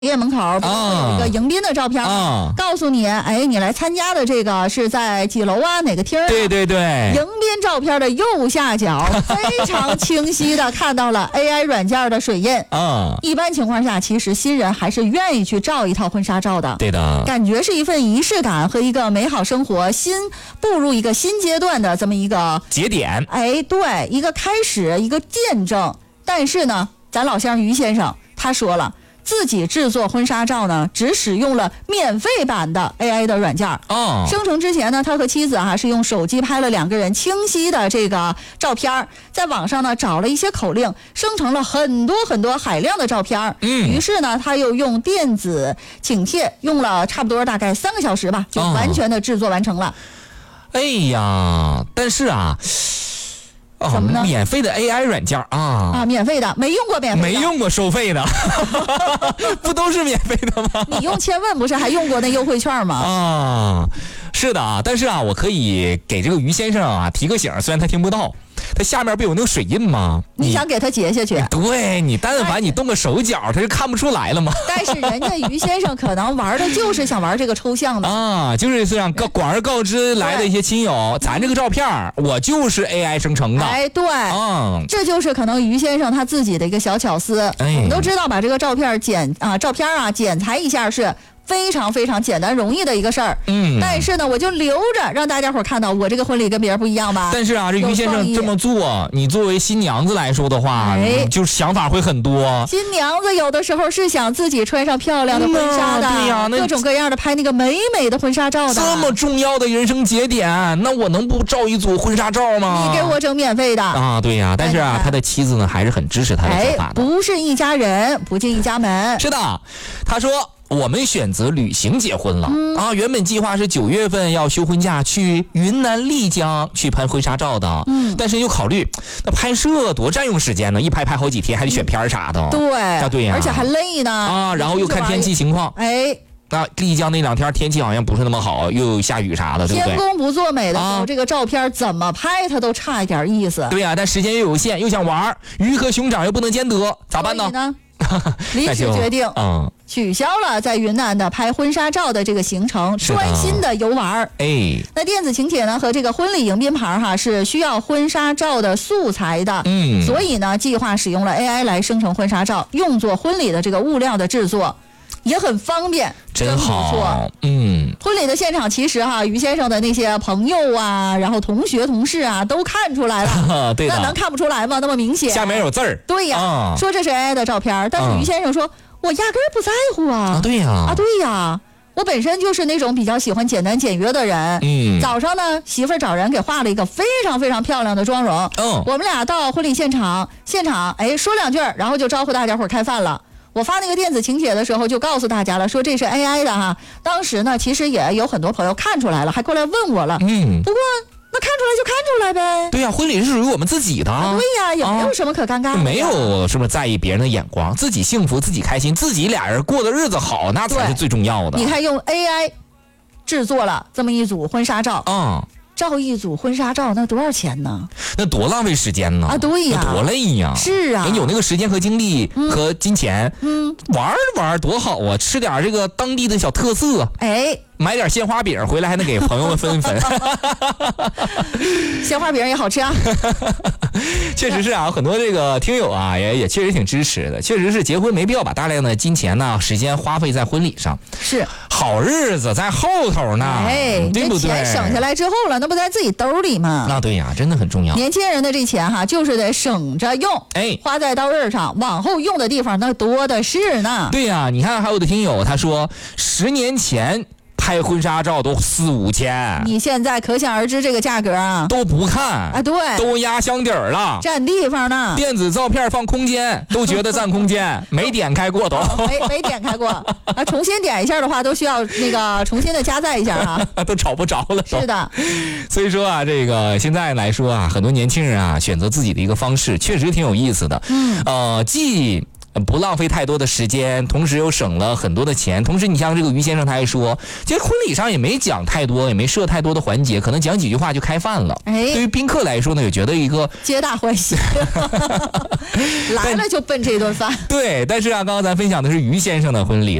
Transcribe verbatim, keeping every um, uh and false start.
业门口有一个迎宾的照片， 啊、 告诉你，哎，你来参加的这个是在几楼啊，哪个厅、啊？ 对对对。 迎宾照片的右下角非常清晰的看到了 A I 软件的水印。 啊， 一般情况下，其实新人还是愿意去照一套婚纱照的。 对的， 感觉是一份仪式感和一个美好生活新步入一个新阶段的这么一个节点。 哎，对，一个开始，一个见证。但是呢，咱老乡于先生他说了。自己制作婚纱照呢，只使用了免费版的 A I 的软件。 哦， 生成之前呢，他和妻子哈、啊、是用手机拍了两个人清晰的这个照片，在网上呢找了一些口令，生成了很多很多海量的照片。 嗯， 于是呢，他又用电子请帖，用了差不多大概三个小时吧，就完全的制作完成了。 哦、哎呀，但是啊。 什么呢？ 免费的 A I 软件啊啊，免费的，没用过免费的， 没用过收费的，不都是免费的吗？ 你用千问不是还用过那优惠券吗？ 啊，是的啊，但是啊，我可以给这个于先生啊提个醒，虽然他听不到。它下面不有那个水印吗？ 你想给它截下去？ 对，你但凡你动个手脚，它就看不出来了吗？ 但是人家于先生可能玩的就是想玩这个抽象的啊，就是这样告广而告之来的一些亲友，咱这个照片我就是 A I 生成的。 哎，对， 啊， 这就是可能于先生他自己的一个小巧思。 哎， 我们都知道，把这个照片剪啊，照片啊剪裁一下是非常非常简单容易的一个事儿， 嗯， 但是呢，我就留着让大家伙看到我这个婚礼跟别人不一样吧。 但是啊，这于先生这么做，你作为新娘子来说的话， 哎， 就想法会很多。 新娘子有的时候是想自己穿上漂亮的婚纱的， 嗯、对呀， 那各种各样的拍那个美美的婚纱照的。 这么重要的人生节点，那我能不照一组婚纱照吗？ 你给我整免费的啊，对呀。但是啊，他的妻子呢还是很支持他的做法的。 哎，不是一家人不进一家门。 是的，他说。我们选择旅行结婚了、嗯、啊！原本计划是九月份要休婚假去云南丽江去拍婚纱照的， 嗯， 但是又考虑那拍摄多占用时间呢，一拍拍好几天，还得选片啥的。 对， 啊对呀， 而且还累呢啊！然后又看天气情况， 哎， 那丽江那两天天气好像不是那么好，又下雨啥的，对不对？ 天公不作美的时候、 啊， 这个照片怎么拍它都差一点意思。 对呀、啊，但时间又有限，又想玩，鱼和熊掌又不能兼得，咋办呢？ 呢临时决定， 嗯， 取消了在云南的拍婚纱照的这个行程，专心的游玩。 哎， 那电子请帖呢和这个婚礼迎宾牌哈是需要婚纱照的素材的， 嗯， 所以呢计划使用了 A I 来生成婚纱照，用作婚礼的这个物料的制作。也很方便， 真好，嗯。 婚礼的现场其实哈，于先生的那些朋友啊，然后同学同事啊，都看出来了。 对的， 那能看不出来吗？那么明显。 下面有字儿。 对呀、 啊， 说这是 A I 的照片，但是于先生说，啊、我压根儿不在乎啊。 啊，对呀。 啊，对呀。我本身就是那种比较喜欢简单简约的人。 嗯。 早上呢，媳妇儿找人给画了一个非常非常漂亮的妆容。 嗯。 我们俩到婚礼现场，现场哎说两句，然后就招呼大家伙开饭了。我发那个电子请帖的时候就告诉大家了，说这是 A I 的哈。当时呢，其实也有很多朋友看出来了，还过来问我了。 嗯， 不过那看出来就看出来呗。 对呀、啊，婚礼是属于我们自己的。 啊、对呀，也没有什么可尴尬的、啊。 没有是不是在意别人的眼光，自己幸福，自己开心，自己俩人过的日子好，那才是最重要的。 你看，用 A I 制作了这么一组婚纱照。 嗯。 照一组婚纱照那多少钱呢？ 那多浪费时间呢！ 啊，对呀， 多累呀！ 是啊， 有那个时间和精力和金钱， 嗯， 玩玩多好啊！吃点这个当地的小特色， 哎， 买点鲜花饼回来还能给朋友们分分。 鲜花饼也好吃啊！ 确实是啊，很多这个听友啊，也也确实挺支持的。确实是结婚没必要把大量的金钱呢、时间花费在婚礼上。 是， 好日子在后头呢， 哎， 对不对？ 钱省下来之后了，那不在自己兜里吗？ 那对呀，真的很重要。 年轻人的这钱哈，就是得省着用， 哎， 花在刀刃上，往后用的地方那多的是呢。 对呀，你看还有的听友他说，十年前拍婚纱照都四五千， 你现在可想而知这个价格啊， 都不看啊，对， 都压箱底儿了， 占地方呢。 电子照片放空间都觉得占空间，没点开过都， 没没点开过啊，重新点一下的话都需要那个重新的加载一下啊， 都找不着了都。 是的， 所以说啊，这个现在来说啊，很多年轻人啊选择自己的一个方式，确实挺有意思的。 嗯， 呃，既不浪费太多的时间，同时又省了很多的钱。同时你像这个于先生他还说，其实婚礼上也没讲太多，也没设太多的环节，可能讲几句话就开饭了。 哎， 对于宾客来说呢，也觉得一个皆大欢喜来了就奔这顿饭。 对，但是啊，刚刚咱分享的是于先生的婚礼。